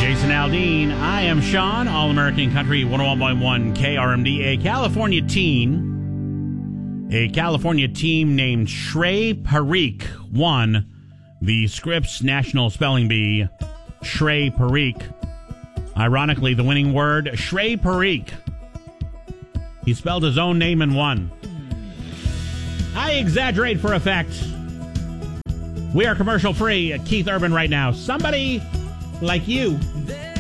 Jason Aldean. I am Sean, All-American Country 101.1 KRMD. A California teen named Shrey Parikh won the Scripps National Spelling Bee. Shrey Parikh. Ironically, the winning word, Shrey Parikh. He spelled his own name and won. I exaggerate for effect. We are commercial free at Keith Urban right now. Somebody like you